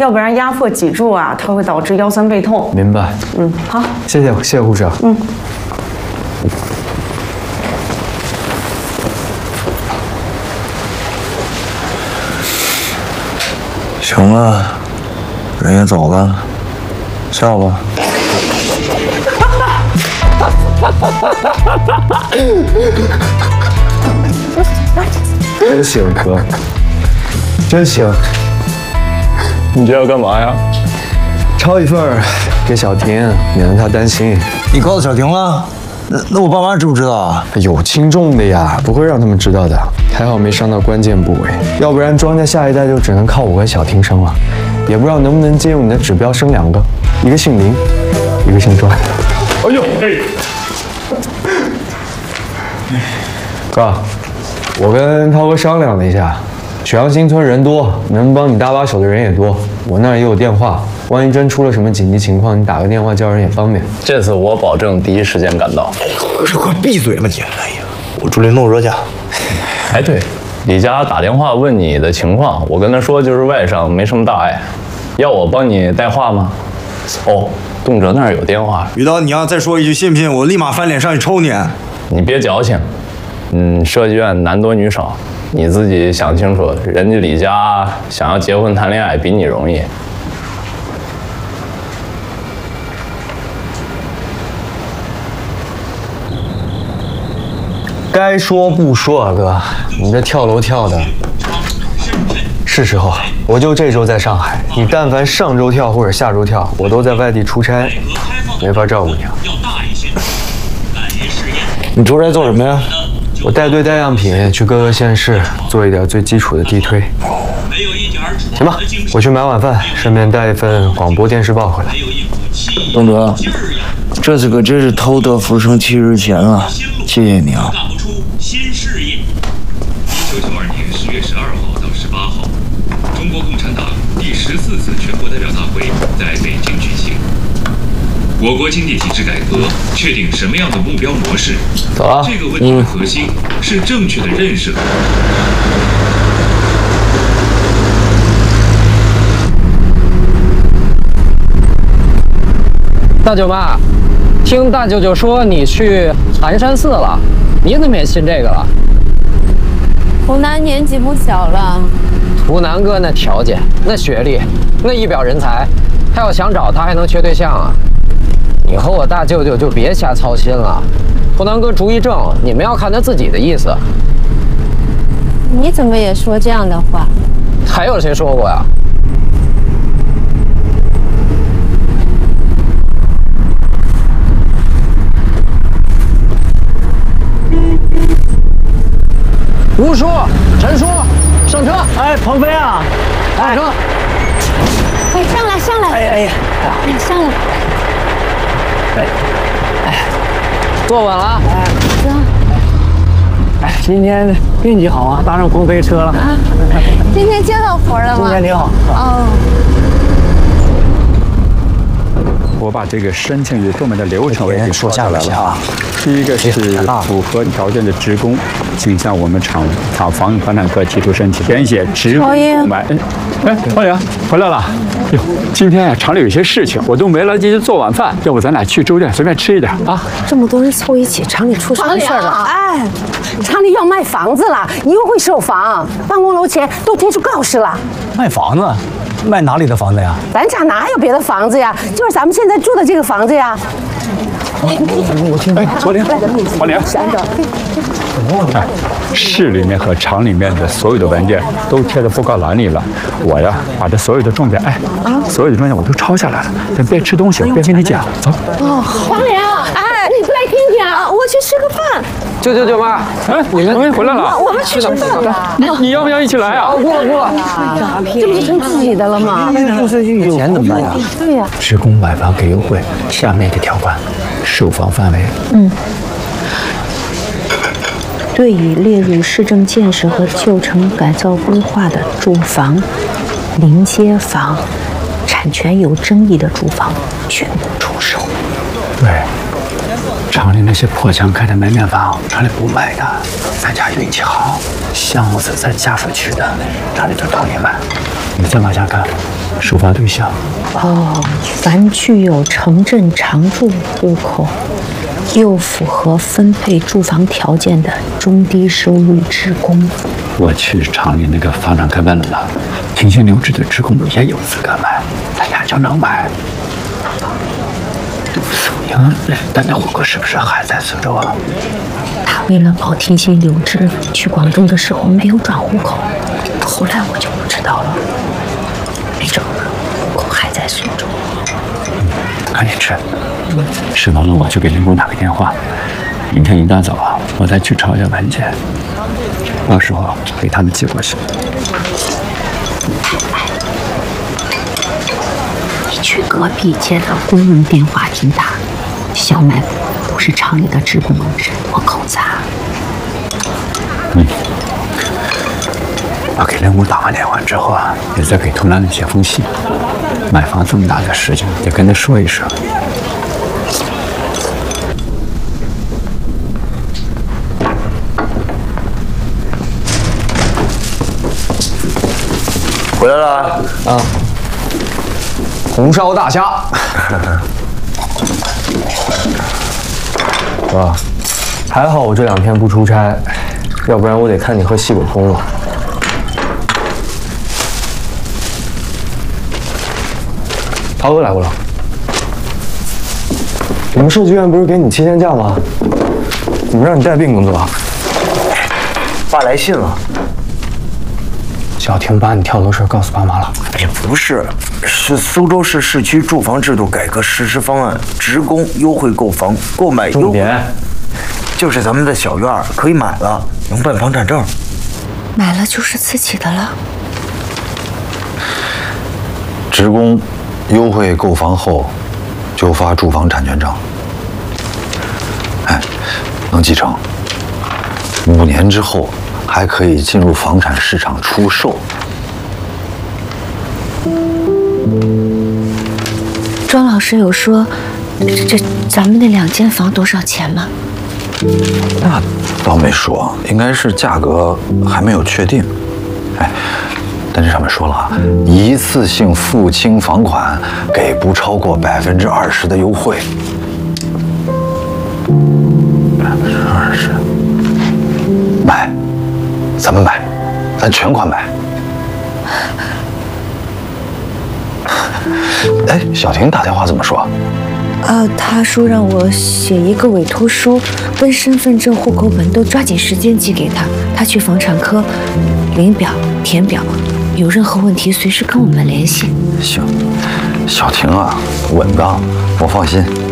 要不然压迫脊柱啊，它会导致腰酸背痛。 明白。 好， 谢谢护士。 行了，人也走了，笑吧。 真行，哥，真行。 你这要干嘛呀？ 抄一份给小婷，免得她担心。 你告诉小婷了？那我爸妈知不知道啊？ 有轻重的呀，不会让他们知道的。还好没伤到关键部位，要不然庄家下一代就只能靠我和小婷生了。也不知道能不能借用你的指标生2个，一个姓林，一个姓庄。 哎呦， 哥，我跟涛哥商量了一下，曲阳新村人多，能帮你搭把手的人也多，我那儿也有电话，万一真出了什么紧急情况，你打个电话叫人也方便。 这次我保证第一时间赶到。 快闭嘴吧你！哎呀，我助理弄热去。 哎，对，李佳打电话问你的情况，我跟他说就是外伤，没什么大碍，要我帮你带话吗？哦，动辄那儿有电话。 于刀，你要再说一句，信不信我立马翻脸上去抽你？ 你别矫情，设计院男多女少，你自己想清楚，人家李佳想要结婚谈恋爱比你容易。 该说不说啊，哥，你这跳楼跳的，是时候。我就这周在上海，你但凡上周跳或者下周跳，我都在外地出差，没法照顾你啊。 你出差做什么呀？ 我带队带样品去各个县市做一点最基础的地推。行吧，我去买晚饭，顺便带一份广播电视报回来。 东哲，这次可真是偷得浮生7日闲了，谢谢你啊。 新事业。1992年10月12号到18号，中国共产党第14次全国代表大会在北京举行。我国经济体制改革确定什么样的目标模式？ 走了。 这个问题的核心是正确的认识。 大舅妈，听大舅舅说你去寒山寺了，你怎么也信这个了？ 湖南年纪不小了， 图南哥那条件、那学历、那一表人才，他要想找他还能缺对象啊？你和我大舅舅就别瞎操心了。图南哥主意正，你们要看他自己的意思。 你怎么也说这样的话？ 还有谁说过呀？吴叔、陈叔，上车！ 哎，鹏飞啊， 上车！ 哎，上来，上来！ 哎， 上来！ 坐稳了。 行。 哎，今天运气好啊，搭上鹏飞车了。啊， 今天接到活了吗？ 今天挺好。 哦。 我把这个申请与购买的流程也说下来了啊。第一个是符合条件的职工，请向我们厂房房产科提出申请，填写职工购买。哎，王玲回来了。哟，今天啊厂里有些事情，我都没来得及做晚饭，要不咱俩去粥店随便吃一点啊？ 这么多人凑一起，厂里出什么事儿了？ 哎，厂里要卖房子了，一定会售房，办公楼前都贴出告示了。 卖房子？卖哪里的房子呀？ 咱厂哪有别的房子呀？就是咱们现在住的这个房子呀。 我听。哎，王玲，王玲，哎， 市里面和厂里面的所有的文件都贴在布告栏里了。我呀，把这所有的重点，所有的重点我都抄下来了。咱边吃东西边跟你讲，走。 哦，王玲，哎，你来听听啊，我去吃个饭。 舅妈， 哎，你们回来了， 我们去吃饭了。 你要不要一起来啊？ 不了。 这不是成自己的了吗？ 不是有钱怎么办呀？ 对呀。 职工买房给优惠，下面的条款，售房范围。 对于列入市政建设和旧城改造规划的住房、临街房、产权有争议的住房，全部出售。 对， 厂里那些破墙开的门面房，厂里不卖的。咱家运气好，项目是咱家属区的，厂里就同意卖。你再往下看，收发对象。 哦，凡具有城镇常住户口，又符合分配住房条件的中低收入职工。 我去厂里那个房产看问了，停薪留职的职工也有资格买，咱家就能买。苏英，咱那户口是不是还在苏州啊？ 他为了保停薪留职，去广州的时候没有转户口，后来我就不知道了。没准户口还在苏州。 赶紧吃，吃完了我就给林工打个电话。明天一大早啊，我再去抄一下文件，到时候给他们寄过去。 你去隔壁街的公用电话亭打，小卖部都是厂里的职工，人多口杂。 我给林工打完电话之后啊，也再给图兰写封信。买房这么大的事情，得跟他说一声。 回来了啊！红烧大虾。哥，还好我这2天不出差，要不然我得看你喝西北风了。涛哥来过了。我们设计院不是给你7天假吗？怎么让你带病工作？ 爸来信了。 小婷把你跳楼事告诉爸妈了？ 哎呀，不是，是苏州市市区住房制度改革实施方案，职工优惠购房购买优惠。重点就是咱们的小院可以买了，能办房产证。 买了就是自己的了。 职工优惠购房后就发住房产权证，哎，能继承。5年之后还可以进入房产市场出售。 庄老师有说，这咱们那2间房多少钱吗？ 那倒没说，应该是价格还没有确定。哎，但这上面说了啊，一次性付清房款，给不超过20%的优惠。20%，买，咱们买，咱全款买。哎，小婷打电话怎么说？ 他说让我写一个委托书，跟身份证、户口本都抓紧时间寄给他。他去房产科领表、填表，有任何问题随时跟我们联系。 行，小婷啊，稳当，我放心。